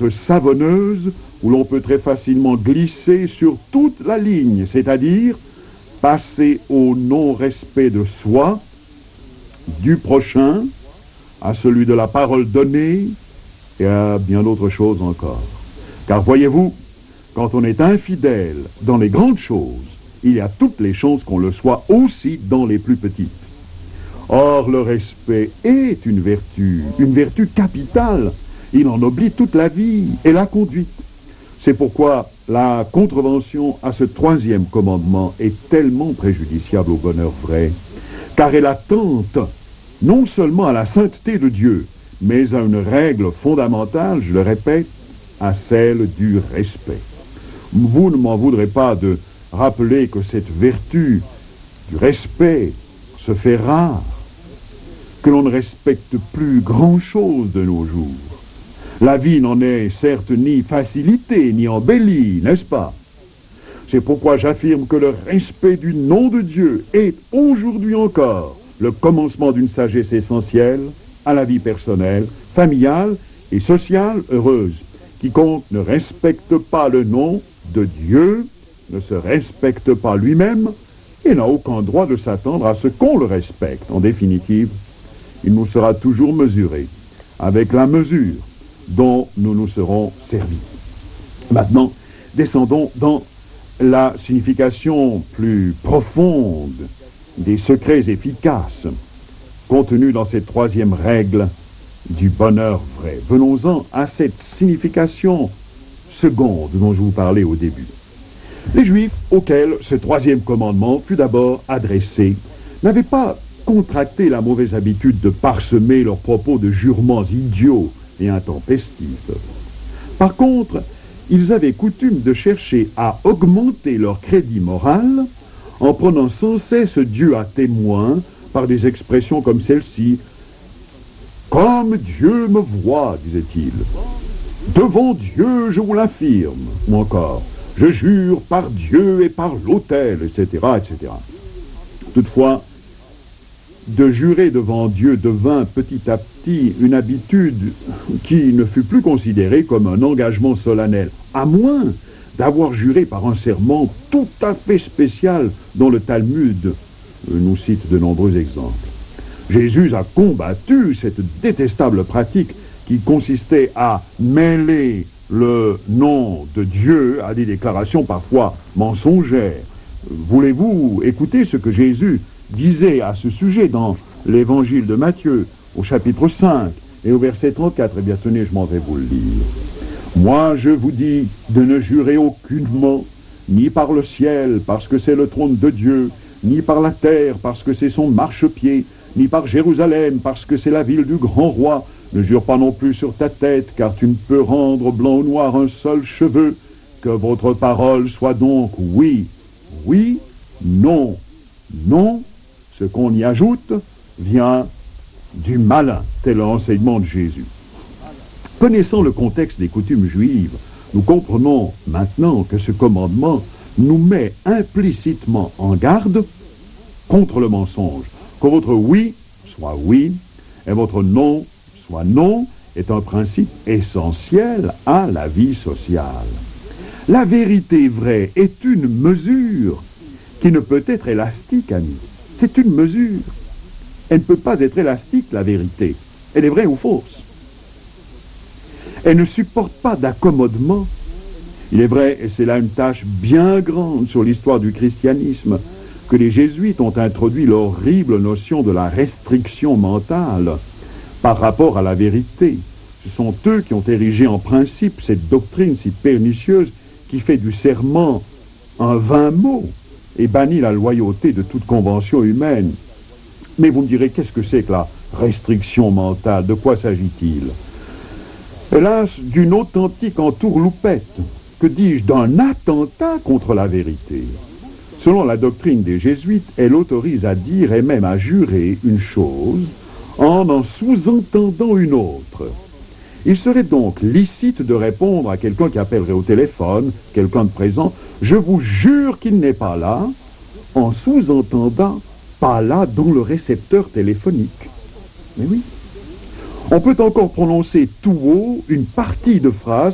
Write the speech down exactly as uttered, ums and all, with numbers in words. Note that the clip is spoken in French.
pente savonneuse où l'on peut très facilement glisser sur toute la ligne, c'est-à-dire passer au non-respect de soi, du prochain, à celui de la parole donnée et à bien d'autres choses encore. Car voyez-vous, quand on est infidèle dans les grandes choses, il y a toutes les chances qu'on le soit aussi dans les plus petites. Or, le respect est une vertu, une vertu capitale. Il en oblie toute la vie et la conduite. C'est pourquoi la contrevention à ce troisième commandement est tellement préjudiciable au bonheur vrai, car elle attente non seulement à la sainteté de Dieu, mais à une règle fondamentale, je le répète, à celle du respect. Vous ne m'en voudrez pas de rappeler que cette vertu du respect se fait rare, que l'on ne respecte plus grand-chose de nos jours. La vie n'en est certes ni facilitée, ni embellie, n'est-ce pas? C'est pourquoi j'affirme que le respect du nom de Dieu est aujourd'hui encore le commencement d'une sagesse essentielle à la vie personnelle, familiale et sociale heureuse. Quiconque ne respecte pas le nom de Dieu ne se respecte pas lui-même et n'a aucun droit de s'attendre à ce qu'on le respecte. En définitive, il nous sera toujours mesuré avec la mesure dont nous nous serons servis. Maintenant, descendons dans la signification plus profonde des secrets efficaces contenus dans cette troisième règle du bonheur vrai. Venons-en à cette signification seconde dont je vous parlais au début. Les Juifs auxquels ce troisième commandement fut d'abord adressé n'avaient pas contracté la mauvaise habitude de parsemer leurs propos de jurements idiots et intempestifs. Par contre, ils avaient coutume de chercher à augmenter leur crédit moral en prenant sans cesse Dieu à témoin par des expressions comme celle-ci. « Comme Dieu me voit, disait-il, devant Dieu je vous l'affirme. » Ou encore, « Je jure par Dieu et par l'autel, et cetera, et cetera. » Toutefois, de jurer devant Dieu devint petit à petit une habitude qui ne fut plus considérée comme un engagement solennel, à moins d'avoir juré par un serment tout à fait spécial dont le Talmud nous cite de nombreux exemples. Jésus a combattu cette détestable pratique qui consistait à mêler le nom de Dieu à des déclarations parfois mensongères. Voulez-vous écouter ce que Jésus disait à ce sujet dans l'évangile de Matthieu, au chapitre cinq et au verset trente-quatre? Eh bien, tenez, je m'en vais vous le lire. « Moi, je vous dis de ne jurer aucunement, ni par le ciel, parce que c'est le trône de Dieu, ni par la terre, parce que c'est son marchepied, ni par Jérusalem, parce que c'est la ville du grand roi. Ne jure pas non plus sur ta tête, car tu ne peux rendre blanc ou noir un seul cheveu. Que votre parole soit donc oui, oui, non, non. Ce qu'on y ajoute vient du malin. » Tel l'enseignement de Jésus. Connaissant le contexte des coutumes juives, nous comprenons maintenant que ce commandement nous met implicitement en garde contre le mensonge. Que votre oui soit oui et votre non soit non est un principe essentiel à la vie sociale. La vérité vraie est une mesure qui ne peut être élastique, amis. C'est une mesure. Elle ne peut pas être élastique, la vérité. Elle est vraie ou fausse. Elle ne supporte pas d'accommodement. Il est vrai, et c'est là une tâche bien grande sur l'histoire du christianisme, que les jésuites ont introduit l'horrible notion de la restriction mentale par rapport à la vérité. Ce sont eux qui ont érigé en principe cette doctrine si pernicieuse qui fait du serment un vain mot et bannit la loyauté de toute convention humaine. Mais vous me direz, qu'est-ce que c'est que la restriction mentale? De quoi s'agit-il? Hélas, d'une authentique entourloupette. Que dis-je? D'un attentat contre la vérité. Selon la doctrine des jésuites, elle autorise à dire et même à jurer une chose en en sous-entendant une autre. Il serait donc licite de répondre à quelqu'un qui appellerait au téléphone, quelqu'un de présent, « Je vous jure qu'il n'est pas là », en sous-entendant « pas là » dans le récepteur téléphonique. Mais oui. On peut encore prononcer tout haut une partie de phrase